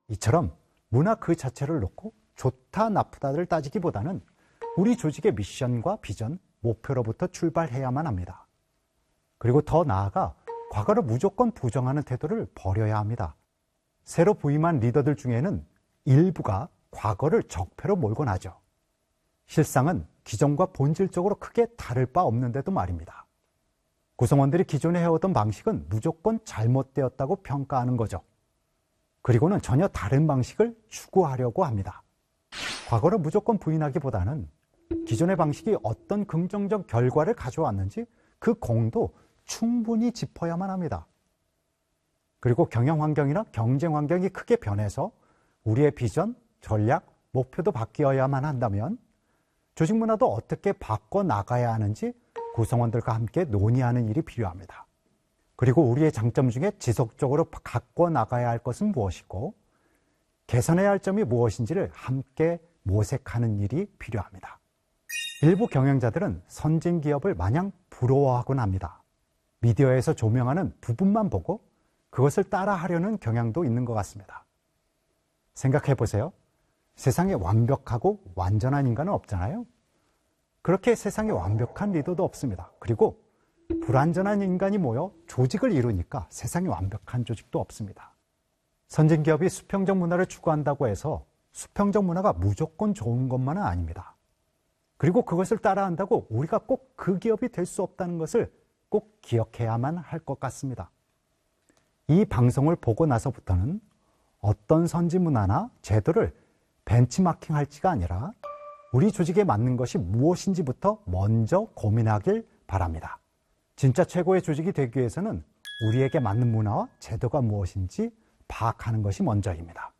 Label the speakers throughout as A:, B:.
A: 이처럼 문화 그 자체를 놓고 좋다 나쁘다를 따지기보다는 우리 조직의 미션과 비전, 목표로부터 출발해야만 합니다. 그리고 더 나아가 과거를 무조건 부정하는 태도를 버려야 합니다. 새로 부임한 리더들 중에는 일부가 과거를 적폐로 몰곤 하죠. 실상은 기존과 본질적으로 크게 다를 바 없는데도 말입니다. 구성원들이 기존에 해오던 방식은 무조건 잘못되었다고 평가하는 거죠. 그리고는 전혀 다른 방식을 추구하려고 합니다. 과거를 무조건 부인하기보다는 기존의 방식이 어떤 긍정적 결과를 가져왔는지 그 공도 충분히 짚어야만 합니다. 그리고 경영 환경이나 경쟁 환경이 크게 변해서 우리의 비전, 전략, 목표도 바뀌어야만 한다면 조직 문화도 어떻게 바꿔나가야 하는지 구성원들과 함께 논의하는 일이 필요합니다. 그리고 우리의 장점 중에 지속적으로 갖고 나가야 할 것은 무엇이고 개선해야 할 점이 무엇인지를 함께 모색하는 일이 필요합니다. 일부 경영자들은 선진 기업을 마냥 부러워하곤 합니다. 미디어에서 조명하는 부분만 보고 그것을 따라하려는 경향도 있는 것 같습니다. 생각해 보세요. 세상에 완벽하고 완전한 인간은 없잖아요. 그렇게 세상에 완벽한 리더도 없습니다. 그리고 불완전한 인간이 모여 조직을 이루니까 세상에 완벽한 조직도 없습니다. 선진기업이 수평적 문화를 추구한다고 해서 수평적 문화가 무조건 좋은 것만은 아닙니다. 그리고 그것을 따라한다고 우리가 꼭 그 기업이 될 수 없다는 것을 꼭 기억해야만 할 것 같습니다. 이 방송을 보고 나서부터는 어떤 선진 문화나 제도를 벤치마킹 할지가 아니라 우리 조직에 맞는 것이 무엇인지부터 먼저 고민하길 바랍니다. 진짜 최고의 조직이 되기 위해서는 우리에게 맞는 문화와 제도가 무엇인지 파악하는 것이 먼저입니다.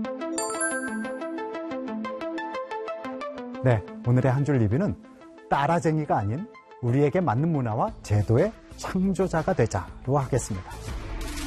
A: 네, 오늘의 한 줄 리뷰는 따라쟁이가 아닌 우리에게 맞는 문화와 제도의 창조자가 되자로 하겠습니다.